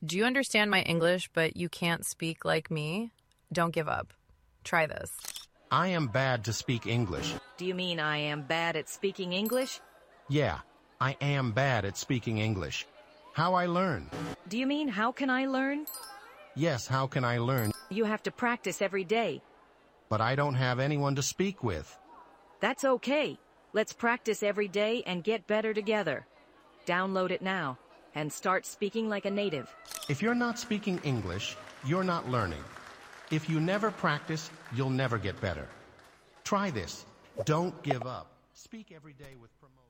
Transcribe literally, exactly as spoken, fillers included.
Do you understand my English, but you can't speak like me? Don't give up. Try this. I am bad to speak English. Do you mean I am bad at speaking English? Yeah, I am bad at speaking English. How I learn? Do you mean how can I learn? Yes, how can I learn? You have to practice every day. But I don't have anyone to speak with. That's okay. Let's practice every day and get better together. Download it now and start speaking like a native. If you're not speaking English, you're not learning. If you never practice, you'll never get better. Try this. Don't give up. Speak every day with promotion.